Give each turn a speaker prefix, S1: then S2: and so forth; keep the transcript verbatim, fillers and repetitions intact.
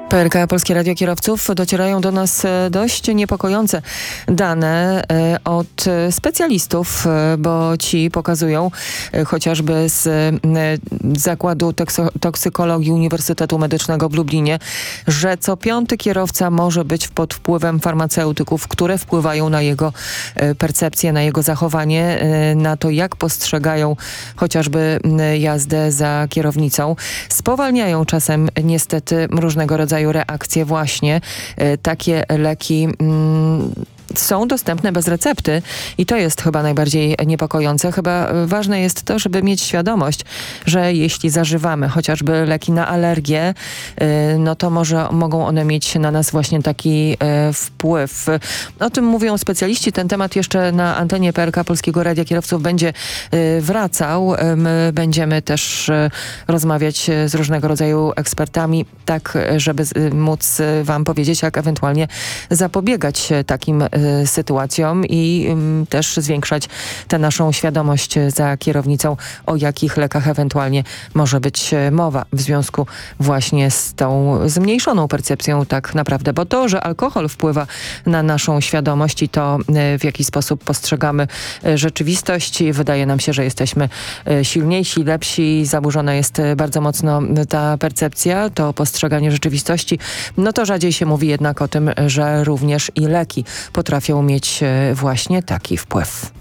S1: P L K Polskie Radio Kierowców. Docierają do nas dość niepokojące dane od specjalistów, bo ci pokazują chociażby z Zakładu Toksykologii Uniwersytetu Medycznego w Lublinie, że co piąty kierowca może być pod wpływem farmaceutyków, które wpływają na jego percepcję, na jego zachowanie, na to, jak postrzegają chociażby jazdę za kierownicą. Spowalniają czasem niestety różnego rodzaju reakcje właśnie. Takie leki mm, są dostępne bez recepty i to jest chyba najbardziej niepokojące. Chyba ważne jest to, żeby mieć świadomość, że jeśli zażywamy chociażby leki na alergię, no to może mogą one mieć na nas właśnie taki wpływ. O tym mówią specjaliści. Ten temat jeszcze na antenie P L K Polskiego Radia Kierowców będzie wracał. My będziemy też rozmawiać z różnego rodzaju ekspertami, tak żeby móc wam powiedzieć, jak ewentualnie zapobiegać takim sytuacjom i um, też zwiększać tę naszą świadomość za kierownicą, o jakich lekach ewentualnie może być mowa w związku właśnie z tą zmniejszoną percepcją tak naprawdę, bo to, że alkohol wpływa na naszą świadomość i to, w jaki sposób postrzegamy rzeczywistość, wydaje nam się, że jesteśmy silniejsi, lepsi, zaburzona jest bardzo mocno ta percepcja, to postrzeganie rzeczywistości, no to rzadziej się mówi jednak o tym, że również i leki potrafią mieć właśnie taki wpływ.